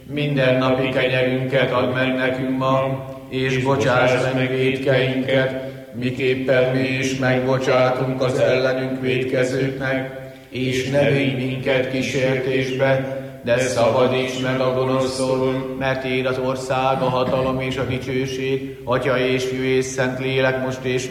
Mindennapi kenyerünket add meg nekünk ma, és bocsáss meg vétkeinket, miképpen mi is megbocsátunk az ellenünk vétkezőknek, és ne vigy minket kísértésbe, de szabadíts meg a gonosztól, mert tiéd az ország, a hatalom és a dicsőség, Atya és Fiú és Szentlélek most és